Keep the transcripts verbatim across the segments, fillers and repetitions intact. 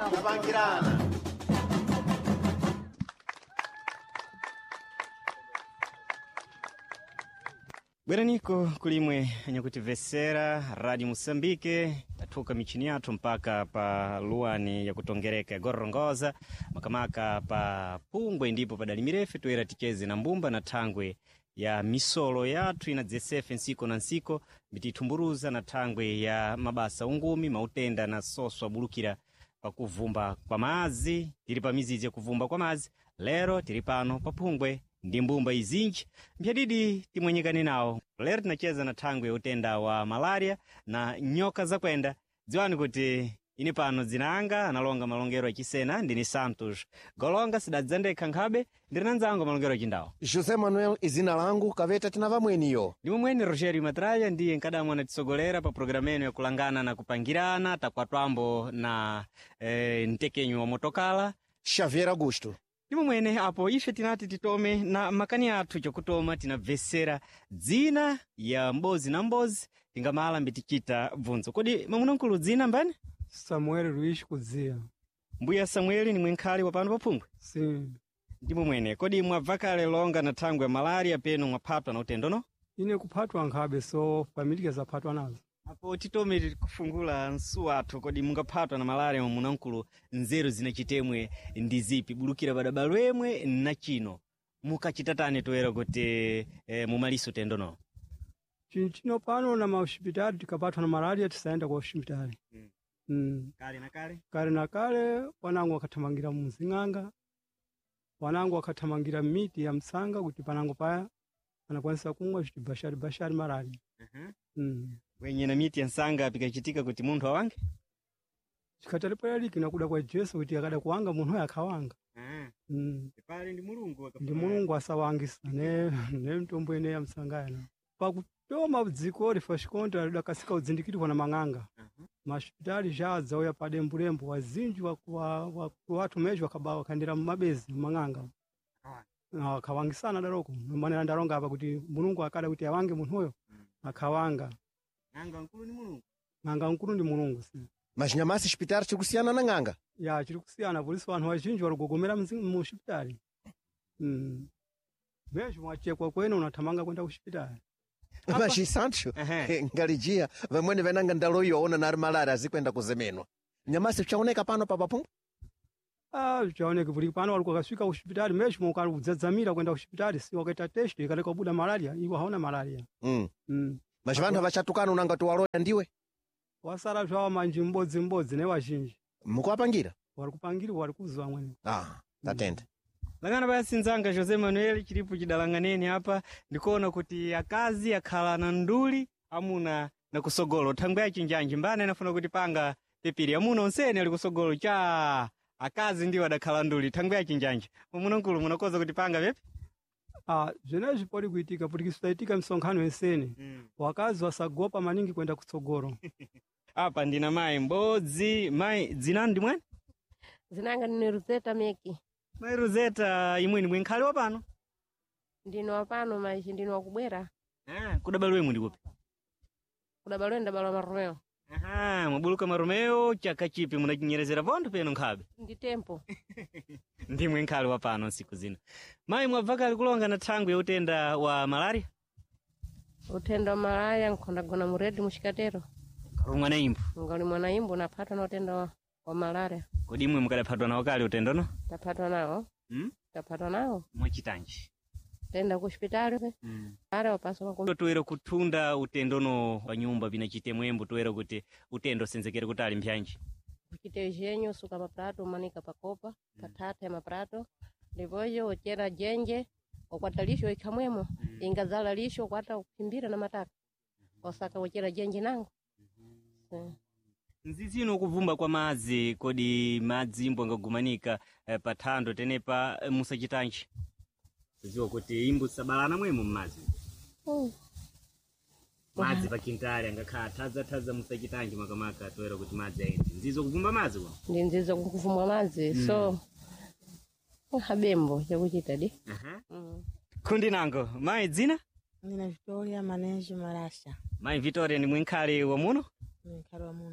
tapangirana. Bweraniko kulimwe nyakutivesera Radio Moçambique atuka michini yathu mpaka pa luani ya kutongereka ya Gorongosa makamaka pa Pungwe ndipo padali mirefu toera ticheze na mbumba na thangwe ya misolo yathu ina dzesefe nsiko na nsiko mititumburuza na thangwe ya mabasa ungumi mautenda na soso abulukira pa kuvumba kwa mazi tiri pa mizizi ya kuvumba kwa mazi lero tiri pano pa Pungwe ndi mbumba izinji mpyadidi timwenyekani nawo lero tinacheza na thangwe ya utenda wa malaria na nyoka za kwenda dziwani kuti ini pano zinanga analonga malongero achisena ndini Santos golonga sidadzandekha nkhabe ndiri nanzango malongero achindawo José Manuel izina langu kaveta tinava mweniyo ndimwe mweni Rogério Matralha ndiye nkadamu anatisogolera pa programenu ya kulangana na kupangirana takwatwambo na eh, ntekenyo wa motokala Xavier Augusto ndimwe mwene apo ife tinati titome na makani athu chokutoma tinabvesera dzina ya mbozi na mbozi tingamala mbitichita bvunzo kodi mamunankulu dzina mbani Samuel Luiz Kuzia. Mbuya Samueli ni mwenkhali wa pano pa Pungwe? Si. Ndimo mwene. Kodi mwabvakale longa na thangwe ya malaria peno mwaphatwa na utendo no? Ine kuphatwa nkhabe so familia zaphatwa nazo. Apo titome kufungula nsu athu kodi mungaphatwa na malaria mamunankulu nzeru zinachitemwe ndi zipi bulukira badabalwemwe na chino. Mukachitatane toera kuti eh, mumaliso utendo no? Chinchino pano na mahospitali tikaphatwa na malaria tisaenda kwa hospitali. Hmm. Mm. Kale na kale? Kale na kale wanangu wakathamangira muzing'anga. Wanangu wakathamangira miti ya msanga kuti panango paya anakwanisa kumwa kuti bashari bashari malaria. Uh-huh. Mm. Wenye na miti ya msanga pikachitika kuti munthu awange? Chikatalipo yaliki na kuda kwa Jesu kuti akada kuwanga munthu yakawanga. Uh-huh. Mm. Pale ndi mulungu wakafanya. Ndi mulungu asawangisa ne ne mtombo ene ya msanga yana. Pakutoma dziko lifashikonta lidakasika udzindikirwa na mang'anga. Uh-huh. Mashipitali jaza oya padembulembo wazinji wa wa watu mejo wakabawa kandira mabezi mang'anga. Na akawangisana daroko mane ndaronga apa kuti mulungu akada kuti awange munthu hoyo akawanga. Ng'anga nkulu ni mulungu. Ng'anga nkulu ndi mulungu si. Mas nyamasi hospitali chikusiyana na ng'anga? Ya chiri kusiyana polisi wantu wazhinji walugogomera mu hospitali. Mm. Mejo mwachekwa kwenu unathamanga kwenda ku hospitali. Mas Sancho ngalijia vamwene venanga ndaloyo ona na malaria azikwenda kuzemenwa. Nyamasi chaoneka pano pa Pungwe? Ah, chaoneka kuti pano walikuwa kaswika ku hospitali mejo mukaludzadzamira kwenda ku hospitali si wakaita test ikaleka buda malaria iwo haona malaria. Mm. Mm. Mas vanhu vachatukana unanga tuwaloya ndiwe? Wasara zvawa manji mbodzi mbodzi ne wazhinji. Mukuwapangira? Walikupangira walikuzwa mwene. Ah, tatende. Langana baya sinzanga José Manuel chilipo chidalanganeni hapa ndikuona kuti akazi akhala na nduli amuna na kusogolo thangwe ya chinjanji mbane nafuna kuti panga pepiri amuna onsene ali kusogolo cha akazi ndiwo adakhala nduli thangwe ya chinjanji amuna nkulu munakoza kuti panga pepe Ah, zvenezvi pori kuitika kuti kisaitika msonkhano wensene. mm. Wakazi wasagopa maningi kwenda kutsogoro. Apa ndina mai mbodzi mai dzina ndi mwene Zinanga ni Rosetta Meki. mai Rosetta imweni mwenkhali wa pano Ndino wapano maishi ndino wakubwera. ah kudabalwe mu ndikupi Kudabalwe ndabalo maromeo. aha mabuluka maromeo chaka chipi munachinyerezera pontho peno nkhabe Ndi tempo. ndi mwenkhali wa pano siku zino mai mwabvakali kulonga na thangwe ya utenda wa malaria Utenda wa malaria nkonda gona muredi mushikatero. karumwa na imbo Ngali mwana imbo napata na utenda wa, wa malaria. kodi imwe mukadaphatwa nawo kale utenda no Tapatwa nao. hmm? Tapatwa nao. mwachitanji Tenda ku hospitali pe. mm. Are wapaso ku. toera kuthunda utendo no wa nyumba vinachitemwembo toera kuti utendo senzekere kuti ali mpyanji Kite jenyo suka maprato manika pakopa, patata ya maprato. Livoyo ochera jenje, okwata lisho ikamwemo, mm. ingazala lisho kwata kukimbira na mataka. Osaka ochera jenje nango. Mm. nzizino kuvumba kwa madzi kodi madzi imbo angagumanika eh, pathando tenepa eh, musachitanji ziwa kuti imbo sabalana mwemo mmadzi Mm. madzi pakintali angakhala tadza tadza musachitanji makamaka toera kuti madzi aende nzizo kuvumba madzi kwa Ndinziza kuvumwa madzi Mm. so habembo chakuchita di. aha Mm. kundi nango mai dzina Nina Victoria Manejo Marasha. mai Victoria ni mwenkhali wa muno Mwenkhali wa muno.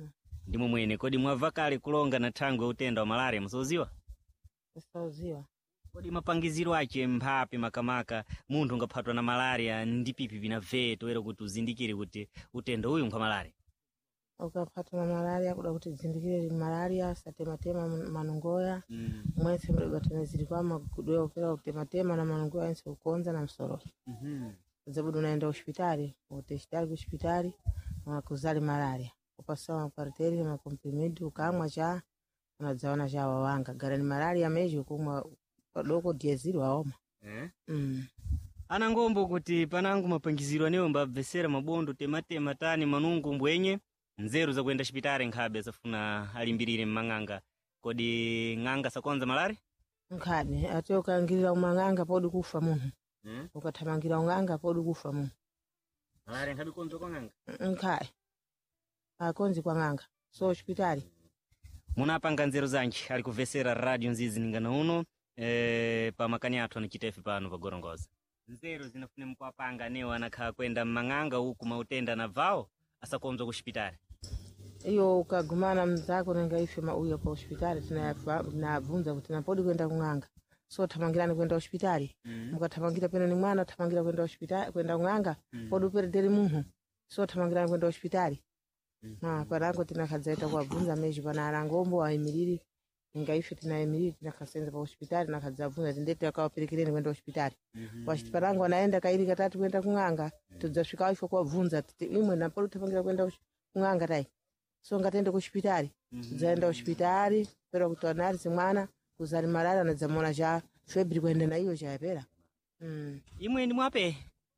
ndimo mwene kodi mwabva kale kulonga na thangwe utenda wa malaria musoziwa? Musoziwa. Kodi mapangiziro ache mphapi makamaka munthu ngaphatwa na malaria ndi pipi vinabve toera kuti uzindikire kuti utenda uyu nkwa malaria? Ukaphatwa na malaria kuda kuti uzindikire malaria satematema manungoya mm. mwese mrebateneziri kwa magudoya upera kutematema na manungoya nsi ukonza na msoro mm-hmm. zabudu unaenda hospitali uteshitali hospitali kuzali malaria upasawa mkariteri na komplimenti ukamwa cha unadzaona cha wawanga gara ni malaria meji ukumwa padoko dieziri waoma eh? mm. Ana ngombo kuti panangu mapangiziro anewo mbabvesera mabondo tematema tani manungu mbwenye nzeru za kuenda hospitali nkhabe safuna alimbirire mmang'anga kodi ng'anga sakonza malaria? Nkhabe ate ukangirira umang'anga podi kufa munthu hmm? Ukathamangira ung'anga podi kufa munthu malaria nkhabe konzo kwa ng'anga? Nkhabe akonzi kwa ng'anga so hospitali munapanga nzeru zanji ali kuvesera radio nzizi ningana uno eh, pa makani athu anachitefe pano pa Gorongosa nzeru zinafune mkwapanga newo anakhala kwenda mmang'anga huku mautenda na vao asakonzo ku hospitali iyo ukagumana mzako nenga ife mauya pa hospitali tunavunza kuti napodi kwenda kung'anga so thamangirani kwenda hospitali mukathamangira peno ni mwana thamangira kwenda hospitali kwenda kung'anga mm. podi uperedere munthu so thamangirani kwenda hospitali mm. na panango tinakadzaita kuwabvunza meji pana arangombo aimiriri nenga ife tinaimiriri tinakasenza pa hospitali nakadzabvunza tindete akawaperekereni kwenda hospitali mm-hmm. wachiti panango anaenda kairi katatu kwenda kung'anga mm. tudzasvika ife kuwabvunza titi imwe napodi thamangira kwenda kung'anga tai so ngatende ku hospitali mm-hmm. zaenda hospitali pero kutonari zimwana kuzali malaria na zamona cha febri kwenda na hiyo chapera mm. imwe ndi mwape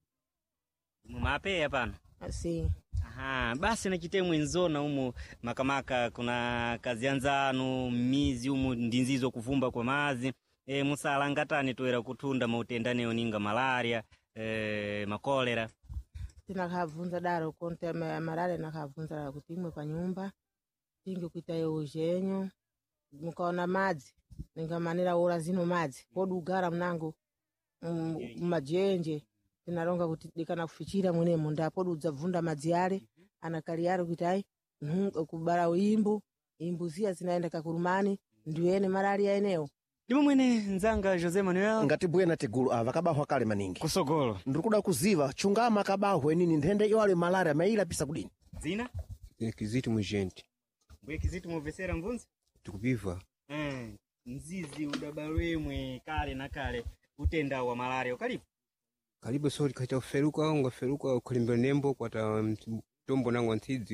mwape hapana si aha basi na chitemwe nzona umo makamaka kuna kazi yanzanu mizi umo ndinzizo kuvumba kwa mazi e, musala ngatani toera kutunda mautenda neyo ninga malaria e, makolera tinakavunza daro konte malaria nakavunza kuti imwe pa nyumba tinge kuita eugenyo mukaona madzi ningamanira ora zino madzi podi ugara mnango majenje tinaronga kuti dikana kufichira mwenemo ndapodi udzavunda madzi yale anakali yale kuti ai kubara imbu imbu zia zinaenda kakurumani ndiwene malaria eneo ndimo mwene nzanga Jose Manuel ngati bwena tigulu ava kabahwa kale maningi kusogolo ndikuda kuziva chungama kabahwe nini ndende iyo ale malaria maila pisa kudini zina kiziti mujenti bwe kiziti muvesera mvunzi tukubiva eh nzizi udabalwemwe kale na kale utenda wa malaria ukalipo kalipo sori kacha feruka ngo feruka kulimba nembo kwata tombo nango ntizi